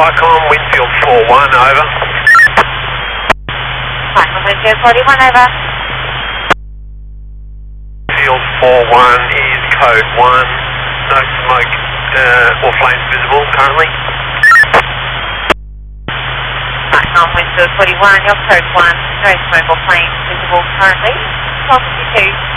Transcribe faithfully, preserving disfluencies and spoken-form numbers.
Vicom, Winfield four one, over. Vicom, Winfield forty-one, over. Winfield four one is code one. No smoke uh, or flames visible currently. Vicom, Winfield forty-one, your code one. No smoke or flames visible currently. twelve fifty-two.